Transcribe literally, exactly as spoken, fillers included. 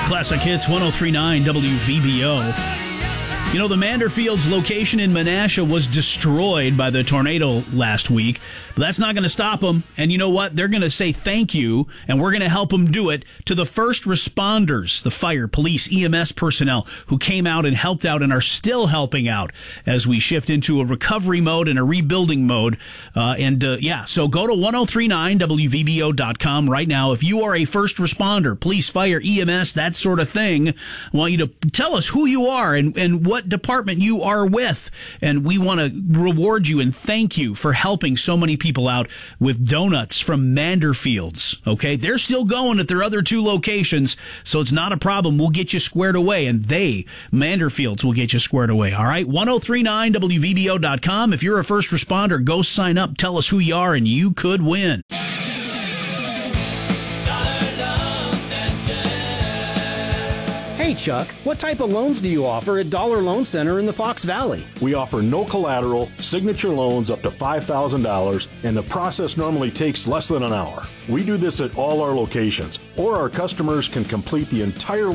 Classic Hits one oh three point nine W V B O. You know, the Manderfields location in Menasha was destroyed by the tornado last week, but that's not going to stop them. And you know what? They're going to say thank you, and we're going to help them do it to the first responders, the fire, police, E M S personnel who came out and helped out and are still helping out as we shift into a recovery mode and a rebuilding mode. Uh, and, uh, yeah, so go to ten thirty-nine W V B O dot com right now. If you are a first responder, police, fire, E M S, that sort of thing, I want you to tell us who you are and, and what department you are with, and we want to reward you and thank you for helping so many people out with donuts from Manderfields. Okay, they're still going at their other two locations, so it's not a problem. We'll get you squared away, and they, Manderfields, will get you squared away. All right, ten thirty-nine W V B O dot com. If you're a first responder, go sign up, tell us who you are, and you could win. Hey, Chuck, what type of loans do you offer at Dollar Loan Center in the Fox Valley? We offer no collateral, signature loans up to five thousand dollars, and the process normally takes less than an hour. We do this at all our locations, or our customers can complete the entire